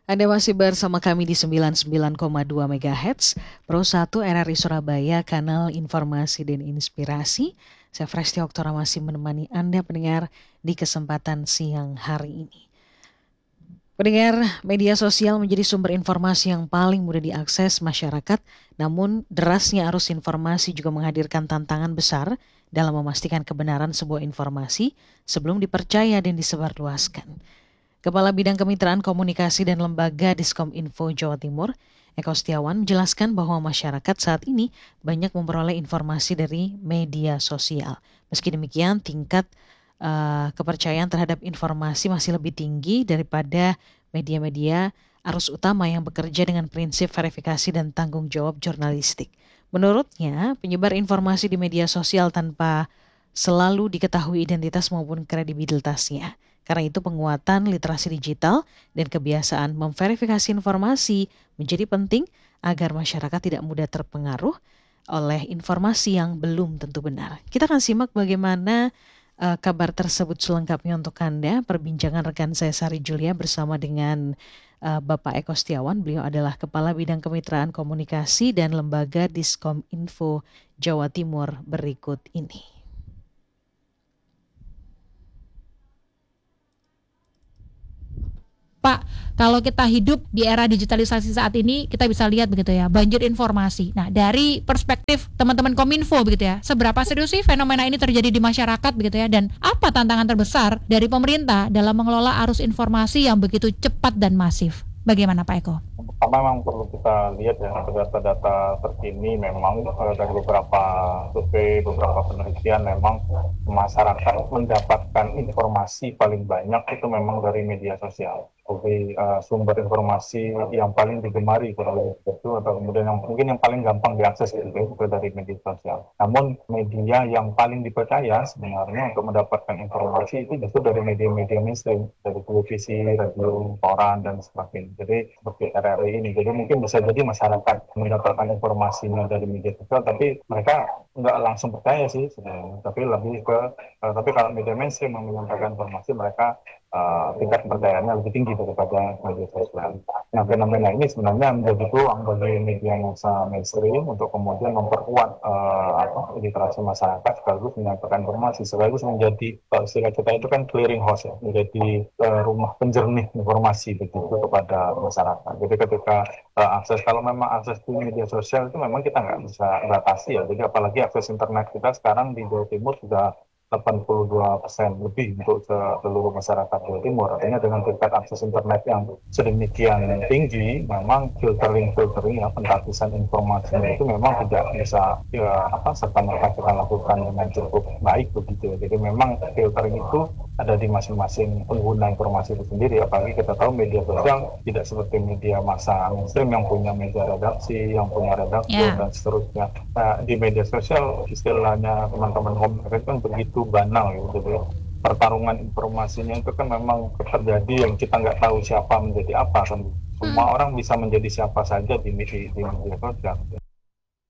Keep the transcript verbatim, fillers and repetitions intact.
Anda masih bersama kami di sembilan puluh sembilan koma dua megahertz, Pro satu R R I Surabaya, kanal informasi dan inspirasi. Saya Fresti Oktora masih menemani Anda pendengar di kesempatan siang hari ini. Pendengar, media sosial menjadi sumber informasi yang paling mudah diakses masyarakat, namun derasnya arus informasi juga menghadirkan tantangan besar dalam memastikan kebenaran sebuah informasi sebelum dipercaya dan disebarluaskan. Kepala Bidang Kemitraan Komunikasi dan Lembaga Diskominfo Jawa Timur, Eko Setiawan, menjelaskan bahwa masyarakat saat ini banyak memperoleh informasi dari media sosial. Meski demikian, tingkat uh, kepercayaan terhadap informasi masih lebih tinggi daripada media-media arus utama yang bekerja dengan prinsip verifikasi dan tanggung jawab jurnalistik. Menurutnya, penyebar informasi di media sosial tanpa selalu diketahui identitas maupun kredibilitasnya. Karena itu penguatan literasi digital dan kebiasaan memverifikasi informasi menjadi penting agar masyarakat tidak mudah terpengaruh oleh informasi yang belum tentu benar. Kita akan simak bagaimana uh, kabar tersebut selengkapnya untuk Anda. Perbincangan rekan saya Sari Julia bersama dengan uh, Bapak Eko Setiawan. Beliau adalah Kepala Bidang Kemitraan Komunikasi dan Lembaga Diskominfo Jawa Timur berikut ini. Pak, kalau kita hidup di era digitalisasi saat ini, kita bisa lihat begitu ya, banjir informasi. Nah, dari perspektif teman-teman Kominfo begitu ya, seberapa serius sih fenomena ini terjadi di masyarakat begitu ya, dan apa tantangan terbesar dari pemerintah dalam mengelola arus informasi yang begitu cepat dan masif? Bagaimana Pak Eko? Pertama memang perlu kita lihat ya data-data terkini memang eh, dari beberapa survei, beberapa penelitian memang masyarakat mendapatkan informasi paling banyak itu memang dari media sosial. Jadi uh, sumber informasi yang paling digemari kalau itu atau kemudian yang mungkin yang paling gampang diakses itu, itu dari media sosial. Namun media yang paling dipercaya sebenarnya untuk mendapatkan informasi itu justru dari media-media mainstream, dari televisi, radio, koran dan sebagainya. Jadi seperti R R I ini. Jadi mungkin bisa jadi masyarakat mendapatkan informasinya dari media sosial, tapi mereka nggak langsung percaya sih sebenarnya. Tapi lebih ke, uh, tapi kalau media mainstream yang menyampaikan informasi mereka Uh, tingkat kepercayaannya lebih tinggi daripada media sosial. Nah, fenomena ini sebenarnya menjadi peluang bagi media massa mainstream untuk kemudian memperkuat uh, apa, literasi masyarakat sekaligus menyampaikan informasi, sekaligus menjadi uh, istilah kita itu kan clearing house ya, menjadi uh, rumah penjernih informasi begitu kepada masyarakat. Jadi ketika uh, akses, kalau memang akses di media sosial itu memang kita nggak bisa batasi ya. Jadi apalagi akses internet kita sekarang di Jawa Timur sudah delapan puluh dua persen lebih untuk seluruh masyarakat Jawa Timur. Artinya dengan tingkat akses internet yang sedemikian tinggi, memang filtering-filtering ya, pentapisan informasinya itu memang tidak bisa ya, apa serta merta kita lakukan dengan cukup baik begitu. Jadi memang filtering itu ada di masing-masing pengguna informasi itu sendiri. Apalagi kita tahu media sosial tidak seperti media massa mainstream yang punya media redaksi, yang punya redaksi yeah. dan seterusnya. Nah, di media sosial istilahnya teman-teman komunikasi kan begitu itu banal gitu. Jadi pertarungan informasinya itu kan memang terjadi yang kita nggak tahu siapa menjadi apa kan. Semua hmm. orang bisa menjadi siapa saja di media, di media sosial.